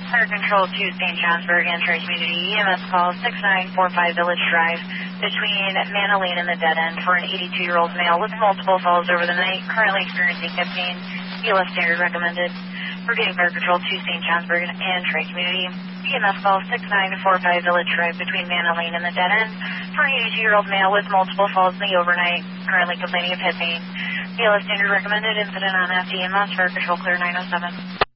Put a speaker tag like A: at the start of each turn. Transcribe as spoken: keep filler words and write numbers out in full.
A: Fire Control to Saint Johnsburg and Tri Community, E M S call six nine four five Village Drive between Manna Lane and the dead end for an eighty-two-year-old male with multiple falls over the night, currently experiencing hip pain. E L F standard recommended. Brigade Fire Control to Saint Johnsburg and Tri Community, E M S call six nine four five Village Drive between Manna Lane and the dead end for an eighty-two-year-old male with multiple falls in the overnight, currently complaining of hip pain. E L F standard recommended. Incident on F D M S. Fire Control clear nine oh seven.